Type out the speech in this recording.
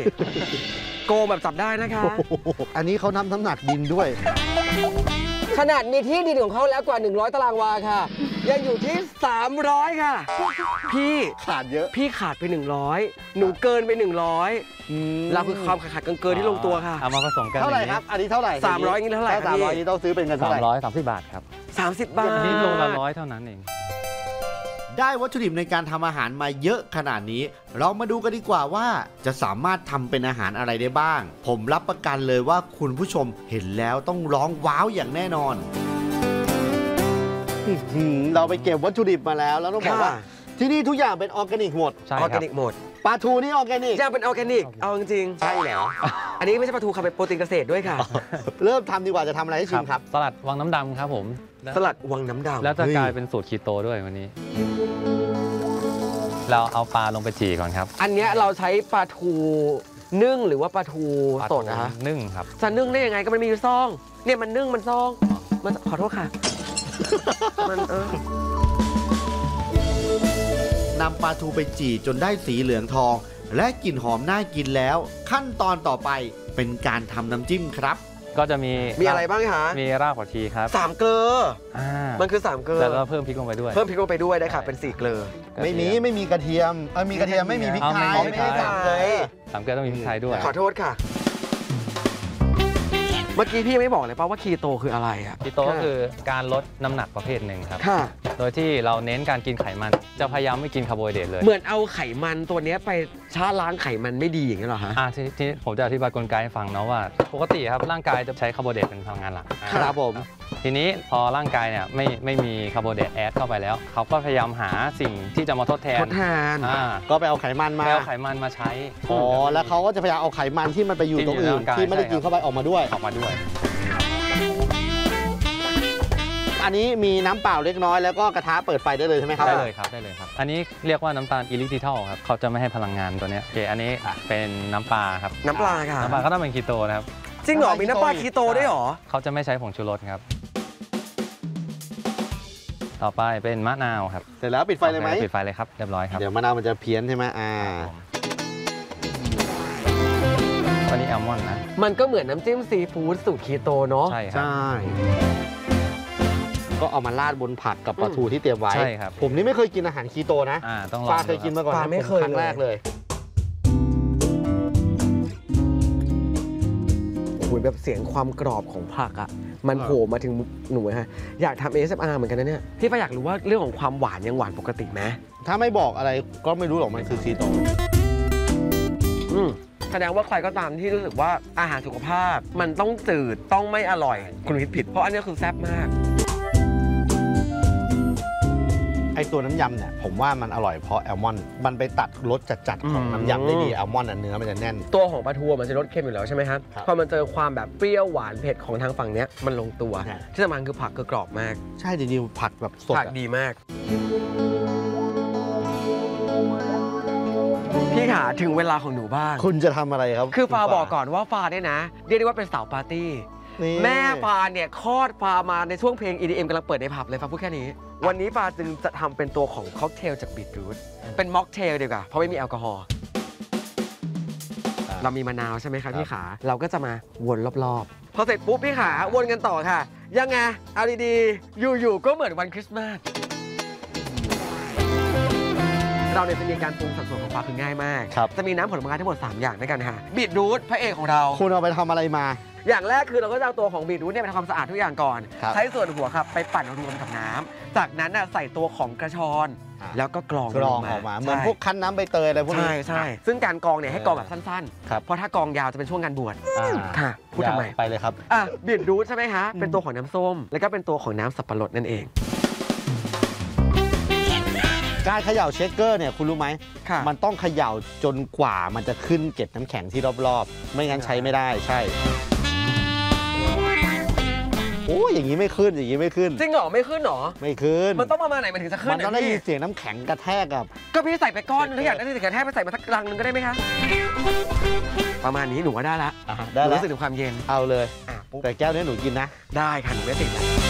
โกงแบบจับได้นะคะอันนี้เขาน้ำหนักดินด้วยขนาดมีที่ดินของเขาแล้วกว่า100ตารางวาค่ะยังอยู่ที่300ค่ะพี่ขาดเยอะพี่ขาดไป100หนูเกินไป100เราคือความขาดเกินที่ลงตัวค่ะเอามาผสมกันเท่าไหร่ครับอันนี้เท่าไหร่ 300นี่เท่าไหร่ครับ300นี่ต้องซื้อเป็นเงินเท่าไหร่ 330 บาทครับ 30 บาทนี่โลละ100เท่านั้นเองได้วัตถุดิบในการทำอาหารมาเยอะขนาดนี้เรามาดูกันดีกว่าว่าจะสามารถทำเป็นอาหารอะไรได้บ้างผมรับประกันเลยว่าคุณผู้ชมเห็นแล้วต้องร้องว้าวอย่างแน่นอนเราไปเก็บวัตถุดิบมาแล้วต้องบอกว่าที่นี่ทุกอย่างเป็นออร์แกนิกหมดใช่ออร์แกนิกหมดปลาทูนี่ออร์แกนิกย่างเป็นออร์แกนิกเอาจริงใช่เหรออันนี้ไม่ใช่ปลาทูค่ะเป็นโปรตีนเกษตรด้วยค่ะเริ่มทำดีกว่าจะทำอะไรให้ชิมครับสลัดวังน้ำดำครับผมสลัดวังน้ำดำแล้วจะกลายเป็นสูตรคีโตด้วยวันนี้เราเอาปลาลงไปจี่ก่อนครับอันนี้เราใช้ปลาทูนึ่งหรือว่าปลาทูสดนะคะนึ่งครับจะนึ่งได้ยังไงก็มันมีซองเนี่ยมันนึ่งมันซองมันขอโทษค่ะมันนำปลาทูไปจี่จนได้สีเหลืองทองและกลิ่นหอมน่ากินแล้วขั้นตอนต่อไปเป็นการทำน้ำจิ้มครับก็จะมีอะไรบ้างคะมีรากผักชีครับ 3 เกลือมันคือ3 เกลือแล้วก็เพิ่มพริกลงไปด้วยเพิ่มพริกลงไปด้วยได้ค่ะเป็น4 เกลือไม่มีกระเทียมมีกระเทียมไม่มีพริกไทยไม่ได้3 เกลือ 3 เกลือต้องมีพริกไทยด้วยขอโทษค่ะเมื่อกี้พี่ไม่บอกเลยป่ะว่าคีโตคืออะไรอ่ะคีโตก็คือการลดน้ำหนักประเภทหนึ่งครับค่ะโดยที่เราเน้นการกินไขมันจะพยายามไม่กินคาร์โบไฮเดรตเลยเหมือนเอาไขมันตัวนี้ไปชะล้างไขมันไม่ดีอย่างนี้เหรอฮะที่ผมจะอธิบายกลไกให้ฟังเนาะว่าปกติครับร่างกายจะใช้คาร์โบไฮเดรตเป็นพลังงานหลักครับผมทีนี้พอร่างกายเนี่ยไม่มีคาร์โบไฮเดรตแอดเข้าไปแล้วเขาก็พยายามหาสิ่งที่จะมาทดแทนก็ไปเอาไขมันมาใช้แล้วเขาก็จะพยายามเอาไขมันที่มันไปอยู่ตรงอื่นที่ไม่ได้กินเข้าไปออกมาด้วยอันนี้มีน้ำเปล่าเล็กน้อยแล้วก็กระทะเปิดไฟได้เลยใช่ไหมครับได้เลยครับอันนี้เรียกว่าน้ำตาลอิลิทิทัลครับเขาจะไม่ให้พลังงานตัวนี้โอเคอันนี้เป็นน้ำปลาครับน้ำปลาค่ะน้ำปลาก็ต้องเป็นคีโตนะครับจริงเหรอมีน้ำปลาคีโตด้วยเหรอเขาจะไม่ใช้ผงชูรสครับต่อไปเป็นมะนาวครับเสร็จแล้วปิดไฟเลยไหมปิดไฟเลยครับเรียบร้อยครับเดี๋ยวมะนาวมันจะเพี้ยนใช่ไหมอันนี้แอลมอนด์นะมันก็เหมือนน้ำจิ้มซีฟู้ดสูตรคีโตเนาะใช่ครับก็เอามาราดบนผักกับปลาทูที่เตรียมไว้ใช่ครับผมนี่ไม่เคยกินอาหารคีโตนะต้องลองปลาเคยกินมาก่อนไม่เคยครั้งแรกเลยคุยแบบเสียงความกรอบของผักอ่ะมันโผล่มาถึงหนูฮะอยากทำ ASMR เหมือนกันนะเนี่ยพี่ป้าอยากรู้ว่าเรื่องของความหวานยังหวานปกติไหมถ้าไม่บอกอะไรก็ไม่รู้หรอกมันคือคีโตแสดงว่าใครก็ตามที่รู้สึกว่าอาหารสุขภาพมันต้องจืดต้องไม่อร่อยคุณผิดเพราะอันนี้คือแซ่บมากไอตัวน้ำยำเนี่ยผมว่ามันอร่อยเพราะแอลมอนด์มันไปตัดรสจัดๆของน้ำยำได้ดีแอลมอนด์เนื้อมันจะแน่นตัวของปลาทูมันจะรสเค็มอยู่แล้วใช่ไหมครับพอมันเจอความแบบเปรี้ยวหวานเผ็ดของทางฝั่งนี้มันลงตัวที่สำคัญคือผักกรอบมากใช่จริงๆผักแบบสดผักดีมากพี่ขาถึงเวลาของหนูบ้างคุณจะทำอะไรครับคือฟ้าบอกก่อนว่าฟ้าเนี่ยนะเรียกได้ว่าเป็นสาวปาร์ตี้แม่ฟ้าเนี่ยคลอดฟ้ามาในช่วงเพลง EDM กำลังเปิดในผับเลยฟ้าพูดแค่นี้วันนี้ฟ้าจึงจะทำเป็นตัวของค็อกเทลจากบีทรูทเป็นม็อกเทลดีกว่าเพราะไม่มีแอลกอฮอล์เรามีมะนาวใช่ไหมครับพี่ขาเราก็จะมาวนรอบๆพอเสร็จปุ๊บพี่ขาวนกันต่อค่ะยังไงเอาดีๆอยู่ๆก็เหมือนวันคริสต์มาสเราเนี่ยจะมีการปรุงสัดส่วนของปลาคือง่ายมากจะมีน้ำผลไม้ทั้งหมด3อย่างด้วยกันค่ะบีทรูทพระเอกของเราคุณเอาไปทำอะไรมาอย่างแรกคือเราก็จะเอาตัวของบีทรูทเนี่ยไปทำความสะอาดทุกอย่างก่อนใช้ส่วนหัวครับไปปั่นรวมกับน้ำจากนั้นใส่ตัวของกระชอนแล้วก็กรองออกมาเหมือนพวกคั้นน้ำใบเตยอะไรพวกนี้ใช่ซึ่งการกรองเนี่ยให้กรองแบบสั้นๆเพราะถ้ากรองยาวจะเป็นช่วงงานบวชค่ะพูดทำไมไปเลยครับบีทรูทใช่ไหมคะเป็นตัวของน้ำส้มแล้วก็เป็นตัวของน้ำสับปะรดนั่นเองการเขย่าเชคเกอร์เนี่ยคุณรู้ไหมมันต้องเขย่าจนกว่ามันจะขึ้นเกล็ดน้ำแข็งที่รอบๆไม่งั้นใช้ไม่ได้ใช่โอ้อย่างนี้ไม่ขึ้นจริงเหรอไม่ขึ้นหรอไม่ขึ้นมันต้องประมาณไหนมันถึงจะขึ้นมันต้องได้ยินเสียงน้ำแข็งกระแทกกับก็พี่ใส่ไปก้อนถ้าอยากได้เสียงกระแทกไปใส่มาสักรังนึงก็ได้ไหมคะประมาณนี้หนูว่าได้ละได้แล้วรู้สึกถึงความเย็นเอาเลยแต่แก้วนี้หนูกินนะได้ค่ะหนูไม่ติด